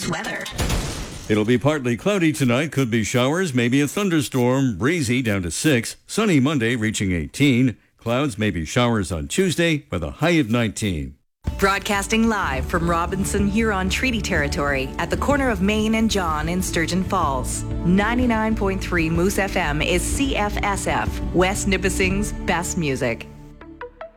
Coast weather. It'll be partly cloudy tonight. Could be showers, maybe a thunderstorm. Breezy down to 6. Sunny Monday reaching 18. Clouds, maybe showers on Tuesday with a high of 19. Broadcasting live from Robinson Huron Treaty Territory at the corner of Main and John in Sturgeon Falls. 99.3 Moose FM is CFSF, West Nipissing's best music.